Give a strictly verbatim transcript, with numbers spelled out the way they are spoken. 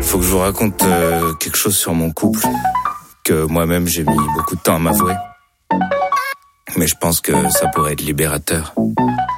faut que je vous raconte euh, quelque chose sur mon couple que moi-même j'ai mis beaucoup de temps à m'avouer. Mais je pense que ça pourrait être libérateur.